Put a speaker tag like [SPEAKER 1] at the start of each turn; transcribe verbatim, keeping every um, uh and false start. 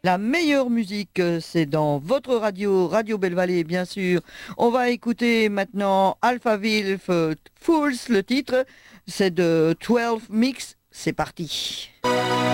[SPEAKER 1] La meilleure musique, euh, c'est dans votre radio, Radio Belle Vallée, bien sûr. On va écouter maintenant Alphaville F- Fools, le titre. C'est de douze Mix. C'est parti.